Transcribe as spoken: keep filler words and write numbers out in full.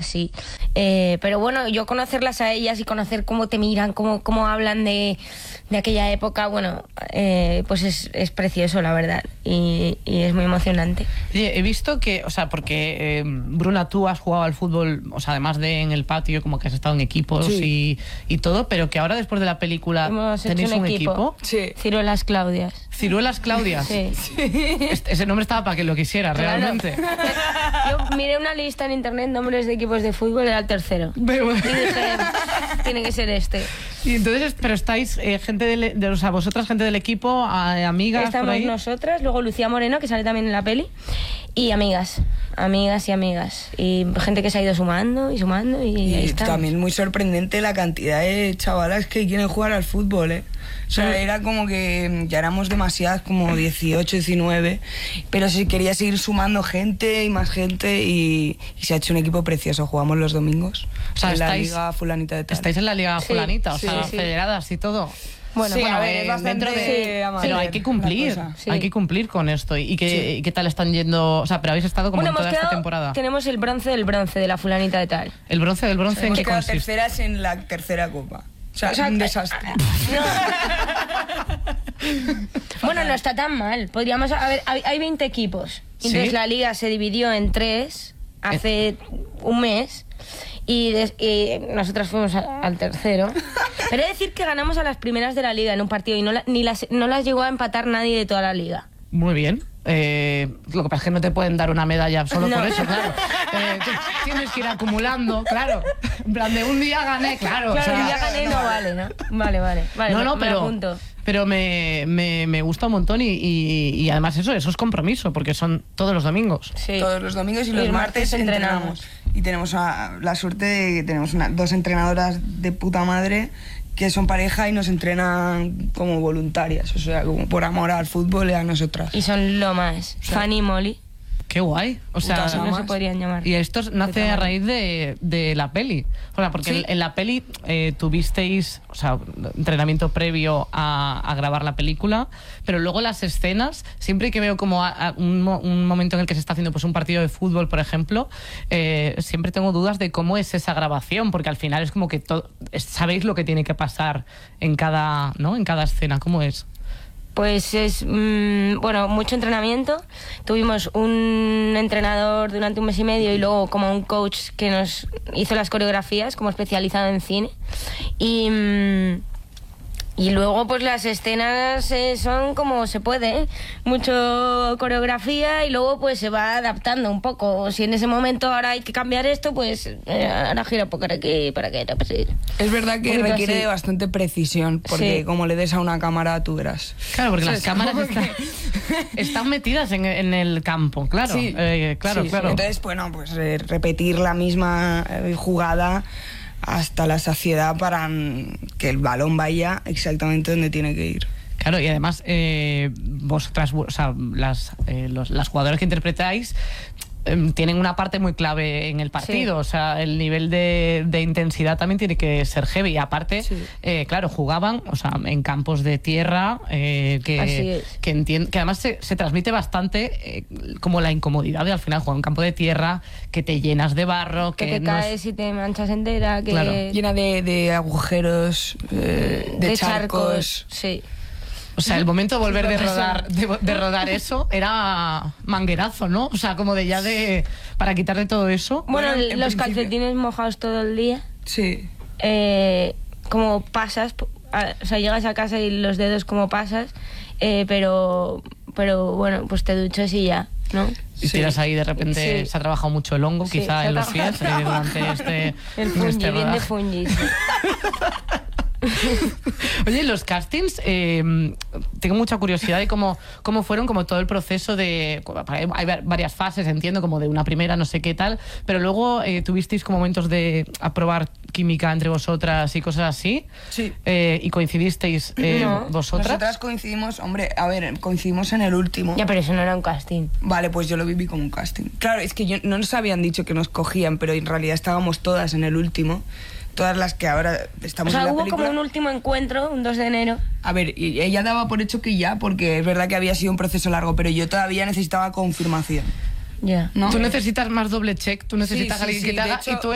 así. Eh, pero bueno, yo conocerlas a ellas y conocer cómo te miran, cómo, cómo hablan de, de aquella época, bueno, eh, pues es, es precioso, la verdad, y, y es muy emocionante. Oye, he visto que, o sea, porque eh, Bruna, tú has jugado al fútbol, o sea, además de en el patio, como que has estado en equipos sí. y, y todo, pero que ahora después de la película Hemos tenéis hecho un, un equipo. equipo. Sí. Ciruelas Claudias. Ciruelas Claudias. Sí. Este, ese nombre estaba para que lo quisiera, Claro. realmente. Yo miré una lista en internet, nombres de equipos de fútbol, era el tercero. Pero- Y dije, tiene que ser este. Y entonces, pero estáis eh, gente del, de, o sea, vosotras gente del equipo, a- amigas por Estamos ahí. nosotras, luego Lucía Moreno, que sale también en la peli, y amigas, amigas y amigas. Y gente que se ha ido sumando y sumando y, ahí Y estamos. también muy sorprendente la cantidad de chavalas que quieren jugar al fútbol, ¿eh? O sea, Sí. era como que ya éramos demasiadas, como dieciocho, diecinueve, pero se quería seguir sumando gente y más gente y, y se ha hecho un equipo precioso. Jugamos los domingos O sea, en la estáis- liga fulanita de tal. Estáis en la liga Sí, fulanita, o sí, sea, sí. federadas y todo. Bueno, Sí, bueno, a ver, es eh, bastante dentro de- amateur pero hay que cumplir, la cosa. Sí. hay que cumplir con esto. ¿Y qué, Sí. y qué tal están yendo? O sea, pero habéis estado como Bueno, en hemos toda esta quedado, temporada. tenemos el bronce del bronce de la fulanita de tal. El bronce del bronce, ¿en Hemos qué quedado consiste? terceras en la tercera copa. O sea, O sea, un desastre. Bueno, no está tan mal. Podríamos, a ver, hay, hay veinte equipos. ¿Sí? Entonces la liga se dividió en tres hace un mes y, des- y nosotras fuimos a- al tercero. Pero he de decir que ganamos a las primeras de la liga en un partido y no, la- ni las, no las llegó a empatar nadie de toda la liga. Muy bien. Eh, lo que pasa es que no te pueden dar una medalla solo No. por eso, claro. Eh, tú tienes que ir acumulando, claro. En plan, de un día gané, claro. o Claro, sea, si ya gané no vale, ¿no? Vale, vale. vale no, me- no, me pero, apunto. pero me, me, me gusta un montón y, y, y además eso, eso es compromiso, porque son todos los domingos. Sí. Todos los domingos y Y los el martes martes entrenamos. Y tenemos a- la suerte de que tenemos una- dos entrenadoras de puta madre que son pareja y nos entrenan como voluntarias, o sea, como por amor al fútbol y a nosotras. Y son lo más. Fanny y Molly. Qué guay. O sea, Putas No amas. se podrían llamar. y esto nace De a otra raíz de, de la peli. O sea, porque Sí. en, en la peli eh, tuvisteis, o sea, entrenamiento previo a, a grabar la película, pero luego las escenas, siempre que veo como a- a un, mo- un momento en el que se está haciendo pues un partido de fútbol, por ejemplo, eh, siempre tengo dudas de cómo es esa grabación, porque al final es como que to- es- sabéis lo que tiene que pasar en cada, ¿no? En cada escena. ¿Cómo es? Pues es, mm, bueno, mucho entrenamiento. Tuvimos un entrenador durante un mes y medio y luego como un coach que nos hizo las coreografías, como especializado en cine. Y, mm, y luego pues las escenas eh, son como se puede, ¿eh? Mucho coreografía y luego pues se va adaptando un poco. Si en ese momento ahora hay que cambiar esto, pues eh, ahora gira por aquí, para que pues, sí. Es verdad que Un poquito requiere así. de bastante precisión, porque Sí. como le des a una cámara, tú verás. Claro, porque O sea, las es cámaras como están, están metidas en, en el campo, claro. Sí. Eh, claro, Sí, sí. claro. Entonces, bueno, pues eh, repetir la misma eh, jugada hasta la saciedad para mm, que el balón vaya exactamente donde tiene que ir. Claro, y además eh, vosotras, o sea, las, eh, los- las jugadoras que interpretáis eh, tienen una parte muy clave en el partido. Sí. O sea, el nivel de, de intensidad también tiene que ser heavy. Y aparte, Sí. eh, claro, jugaban, o sea, en campos de tierra eh, Así que, es. que, entien- que además se, se transmite bastante eh, como la incomodidad de al final jugar en un campo de tierra, que te llenas de barro, que, Que te no es- caes y te manchas entera, que... Claro. Llena de, de agujeros, eh, de, charcos. Sí. O sea, el momento de volver Sí, de por eso. rodar, de, de rodar eso era manguerazo, ¿no? O sea, como de ya de... Para quitarle todo eso. Bueno, Bueno, en los principio- calcetines mojados todo el día. Sí. eh, como pasas, po- a- o sea, llegas a casa y los dedos como pasas, eh, pero, pero bueno, pues te duchas y ya, ¿no? Y Sí. tiras ahí, de repente Sí. se ha trabajado mucho el hongo, Sí, quizá se ha en los trabajado. pies, eh, durante este, El en fungi, este bien de rodaje. fungi. sí. Oye, los castings, eh, tengo mucha curiosidad de cómo, cómo fueron, como todo el proceso de... Hay varias fases, entiendo, como de una primera, no sé qué tal, pero luego eh, tuvisteis como momentos de aprobar química entre vosotras y cosas así. Sí. Eh, y coincidisteis eh, No. vosotras. Nosotras coincidimos, hombre, a ver, coincidimos en el último. Ya, pero eso no era un casting. Vale, pues yo lo viví como un casting. Claro, es que yo, no nos habían dicho que nos cogían, pero en realidad estábamos todas en el último. Todas las que ahora estamos O sea, en la hubo película. como un último encuentro, un dos de enero. A ver, y ella daba por hecho que ya, porque es verdad que había sido un proceso largo, pero yo todavía necesitaba confirmación. Ya. ¿No? Tú necesitas más doble check, tú necesitas sí, a alguien sí, que te de haga hecho- y tú